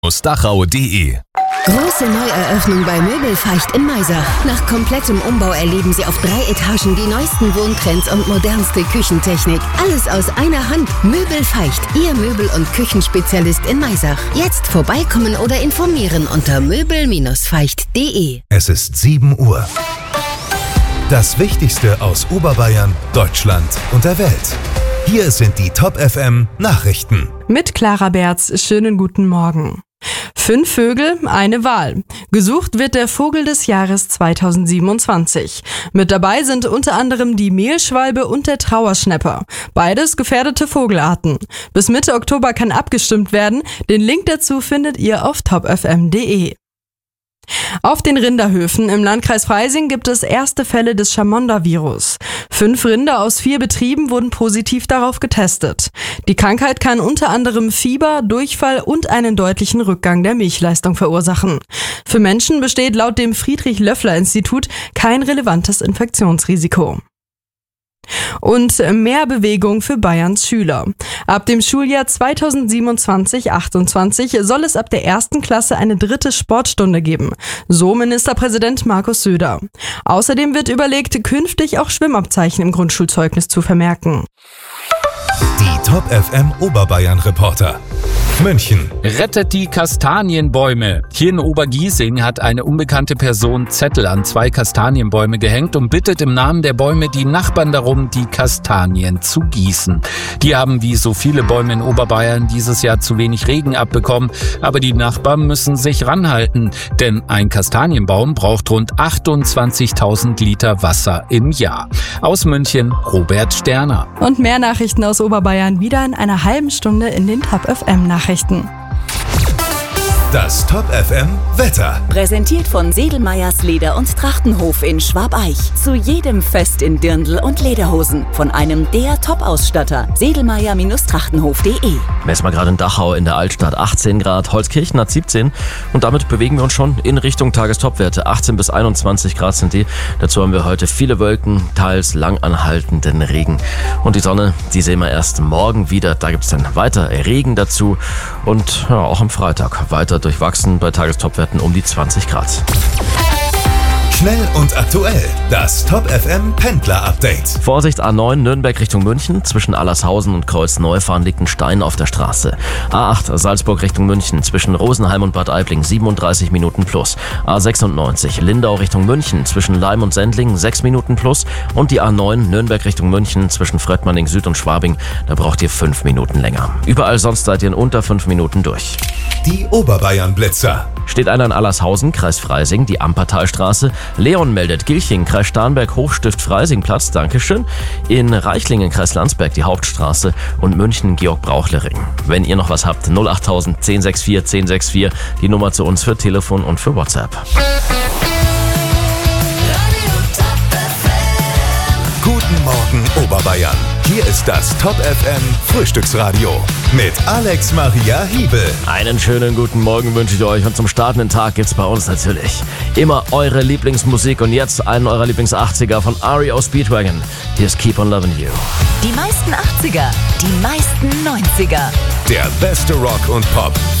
Dachau.de. Große Neueröffnung bei Möbelfeicht in Maisach. Nach komplettem Umbau erleben Sie auf 3 Etagen die neuesten Wohntrends und modernste Küchentechnik. Alles aus einer Hand. Möbelfeicht, Ihr Möbel- und Küchenspezialist in Maisach. Jetzt vorbeikommen oder informieren unter möbel-feicht.de. Es ist 7 Uhr. Das Wichtigste aus Oberbayern, Deutschland und der Welt. Hier sind die Top FM Nachrichten. Mit Clara Berz, schönen guten Morgen. 5 Vögel, eine Wahl. Gesucht wird der Vogel des Jahres 2027. Mit dabei sind unter anderem die Mehlschwalbe und der Trauerschnäpper. Beides gefährdete Vogelarten. Bis Mitte Oktober kann abgestimmt werden. Den Link dazu findet ihr auf topfm.de. Auf den Rinderhöfen im Landkreis Freising gibt es erste Fälle des Chamonda-Virus. 5 Rinder aus 4 Betrieben wurden positiv darauf getestet. Die Krankheit kann unter anderem Fieber, Durchfall und einen deutlichen Rückgang der Milchleistung verursachen. Für Menschen besteht laut dem Friedrich-Löffler-Institut kein relevantes Infektionsrisiko. Und mehr Bewegung für Bayerns Schüler. Ab dem Schuljahr 2027/28 soll es ab der 1. Klasse eine 3. Sportstunde geben. So Ministerpräsident Markus Söder. Außerdem wird überlegt, künftig auch Schwimmabzeichen im Grundschulzeugnis zu vermerken. Die Top FM Oberbayern Reporter. München. Rettet die Kastanienbäume. Hier in Obergiesing hat eine unbekannte Person Zettel an 2 Kastanienbäume gehängt und bittet im Namen der Bäume die Nachbarn darum, die Kastanien zu gießen. Die haben wie so viele Bäume in Oberbayern dieses Jahr zu wenig Regen abbekommen, aber die Nachbarn müssen sich ranhalten, denn ein Kastanienbaum braucht rund 28.000 Liter Wasser im Jahr. Aus München, Robert Sterner. Und mehr Nachrichten aus Oberbayern wieder in einer halben Stunde in den Top FM Nachrichten. Das Top FM Wetter. Präsentiert von Sedelmeyers Leder- und Trachtenhof in Schwabeich. Zu jedem Fest in Dirndl und Lederhosen. Von einem der Top-Ausstatter. Sedelmeyer-Trachtenhof.de. Messen wir gerade in Dachau in der Altstadt 18 Grad, Holzkirchen hat 17 und damit bewegen wir uns schon in Richtung Tagestopwerte. 18 bis 21 Grad sind die. Dazu haben wir heute viele Wolken, teils lang anhaltenden Regen. Und die Sonne, die sehen wir erst morgen wieder. Da gibt es dann weiter Regen dazu und ja, auch am Freitag weiter durchwachsen bei Tagestopwerten um die 20 Grad. Schnell und aktuell. Das Top FM Pendler Update. Vorsicht A9 Nürnberg Richtung München. Zwischen Allershausen und Kreuz-Neufahren liegt ein Stein auf der Straße. A8 Salzburg Richtung München. Zwischen Rosenheim und Bad Aibling 37 Minuten plus. A96 Lindau Richtung München. Zwischen Leim und Sendling 6 Minuten plus. Und die A9 Nürnberg Richtung München. Zwischen Fröttmanning Süd und Schwabing. Da braucht ihr 5 Minuten länger. Überall sonst seid ihr in unter 5 Minuten durch. Die Oberbayern Blitzer. Steht einer in Allershausen, Kreis Freising, die Ampertalstraße. Leon meldet Gilching, Kreis Starnberg, Hochstift Freisingplatz, Dankeschön. In Reichlingen, Kreis Landsberg, die Hauptstraße. Und München, Georg-Brauchle-Ring. Wenn ihr noch was habt, 08000 1064 1064, die Nummer zu uns für Telefon und für WhatsApp. Guten Morgen Oberbayern. Hier ist das Top FM Frühstücksradio mit Alex Maria Hiebel. Einen schönen guten Morgen wünsche ich euch und zum startenden Tag gibt's bei uns natürlich immer eure Lieblingsmusik und jetzt einen eurer Lieblings-80er von REO Speedwagon. Hier ist Keep on Loving You. Die meisten 80er, die meisten 90er. Der beste Rock und Pop